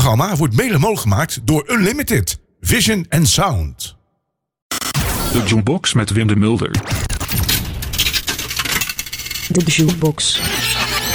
programma wordt mede mogelijk gemaakt door Unlimited, Vision and Sound. De Jukebox met Wim de Mulder. De Jukebox.